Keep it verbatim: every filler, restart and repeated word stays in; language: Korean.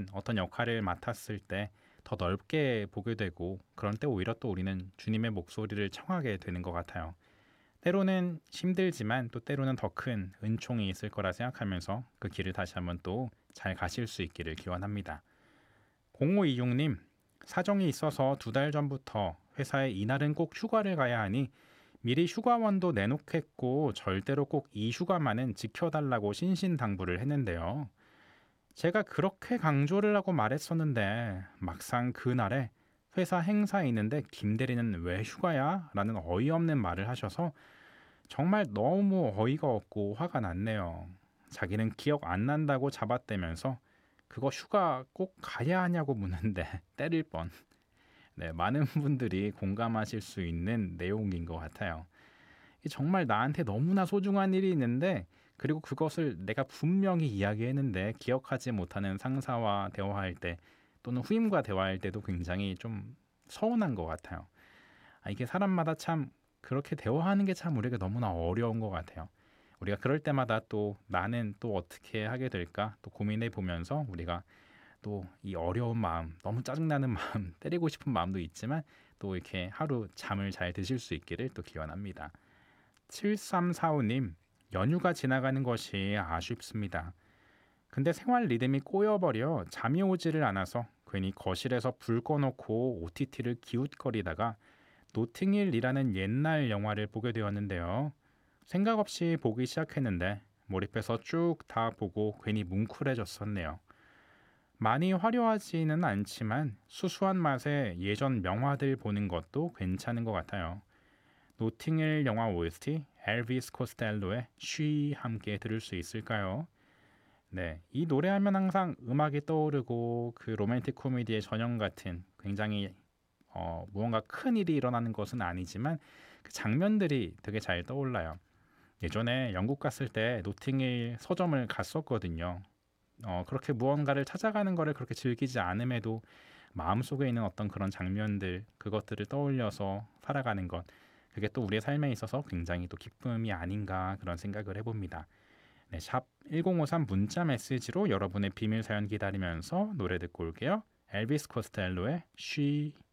우리는 어떤 역할을 맡았을 때 더 넓게 보게 되고 그런 때 오히려 또 우리는 주님의 목소리를 청하게 되는 것 같아요. 때로는 힘들지만 또 때로는 더 큰 은총이 있을 거라 생각하면서 그 길을 다시 한번 또 잘 가실 수 있기를 기원합니다. 공오이육 님, 사정이 있어서 두 달 전부터 회사에 이날은 꼭 휴가를 가야 하니 미리 휴가원도 내놓겠고 절대로 꼭 이 휴가만은 지켜달라고 신신당부를 했는데요. 제가 그렇게 강조를 하고 말했었는데 막상 그날에 회사 행사에 있는데 김 대리는 왜 휴가야? 라는 어이없는 말을 하셔서 정말 너무 어이가 없고 화가 났네요. 자기는 기억 안 난다고 잡아떼면서 그거 휴가 꼭 가야 하냐고 묻는데 때릴 뻔. 네, 많은 분들이 공감하실 수 있는 내용인 것 같아요. 정말 나한테 너무나 소중한 일이 있는데 그리고 그것을 내가 분명히 이야기했는데 기억하지 못하는 상사와 대화할 때 또는 후임과 대화할 때도 굉장히 좀 서운한 것 같아요. 아, 이게 사람마다 참 그렇게 대화하는 게 참 우리가 너무나 어려운 것 같아요. 우리가 그럴 때마다 또 나는 또 어떻게 하게 될까 또 고민해 보면서 우리가 또 이 어려운 마음, 너무 짜증나는 마음, 때리고 싶은 마음도 있지만 또 이렇게 하루 잠을 잘 드실 수 있기를 또 기원합니다. 칠삼사오 님, 연휴가 지나가는 것이 아쉽습니다. 근데 생활 리듬이 꼬여버려 잠이 오지를 않아서 괜히 거실에서 불 꺼놓고 오티티를 기웃거리다가 노팅힐이라는 옛날 영화를 보게 되었는데요. 생각 없이 보기 시작했는데 몰입해서 쭉 다 보고 괜히 뭉클해졌었네요. 많이 화려하지는 않지만 수수한 맛에 예전 명화들 보는 것도 괜찮은 것 같아요. 노팅힐 영화 오에스티 엘비스 코스텔로의 쉬 함께 들을 수 있을까요? 네, 이 노래하면 항상 음악이 떠오르고 그 로맨틱 코미디의 전형 같은 굉장히 어, 무언가 큰 일이 일어나는 것은 아니지만 그 장면들이 되게 잘 떠올라요. 예전에 영국 갔을 때 노팅힐 서점을 갔었거든요. 어, 그렇게 무언가를 찾아가는 거를 그렇게 즐기지 않음에도 마음속에 있는 어떤 그런 장면들 그것들을 떠올려서 살아가는 것 그게 또 우리의 삶에 있어서 굉장히 또 기쁨이 아닌가 그런 생각을 해봅니다. 네, 샵 일공오삼 문자 메시지로 여러분의 비밀 사연 기다리면서 노래 듣고 올게요. 엘비스 코스텔로의 She.